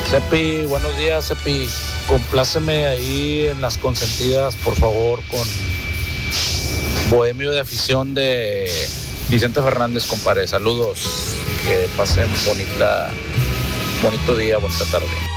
Cepi, buenos días, Cepi. Compláceme ahí en las consentidas, por favor, con Bohemio de Afición de Vicente Fernández, compadre. Saludos. Que pasen bonito día, bonita tarde.